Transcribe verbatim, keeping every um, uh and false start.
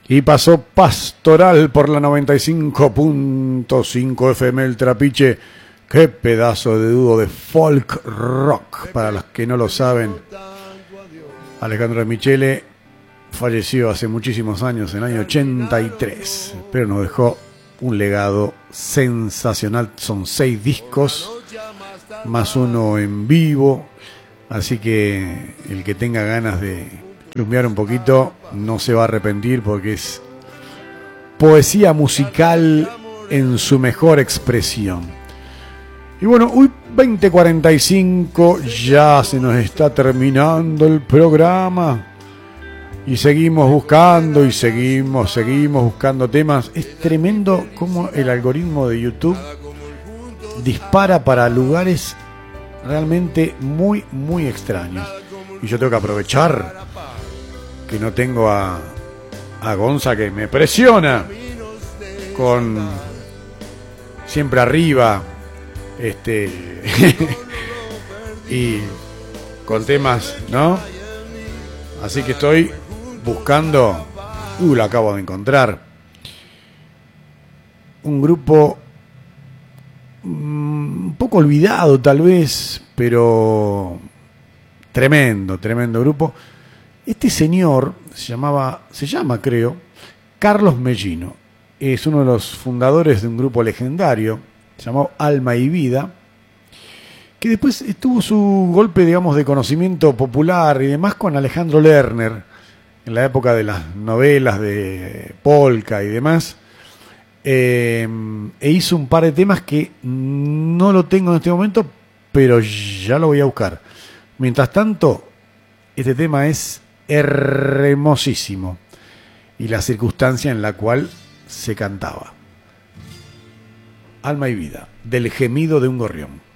Y pasó Pastoral por la noventa y cinco punto cinco F M El Trapiche. Qué pedazo de dúo de folk rock. Para los que no lo saben, Alejandro de Michele falleció hace muchísimos años, en el año ochenta y tres, pero nos dejó un legado sensacional. Son seis discos, más uno en vivo. Así que el que tenga ganas de chusmear un poquito no se va a arrepentir, porque es poesía musical en su mejor expresión. Y bueno, hoy veinte cuarenta y cinco, ya se nos está terminando el programa y seguimos buscando y seguimos, seguimos buscando temas. Es tremendo cómo el algoritmo de YouTube dispara para lugares realmente muy, muy extraños. Y yo tengo que aprovechar que no tengo a, a Gonza, que me presiona con siempre arriba, este y con temas, ¿no? Así que estoy buscando, uh, lo acabo de encontrar, un grupo um, un poco olvidado tal vez, pero tremendo, tremendo grupo. Este señor se llamaba, se llama creo, Carlos Mellino. Es uno de los fundadores de un grupo legendario llamado Alma y Vida, que después tuvo su golpe, digamos, de conocimiento popular y demás con Alejandro Lerner, en la época de las novelas de Polka y demás, eh, e hizo un par de temas que no lo tengo en este momento, pero ya lo voy a buscar. Mientras tanto, este tema es hermosísimo y la circunstancia en la cual se cantaba. Alma y Vida, del gemido de un gorrión.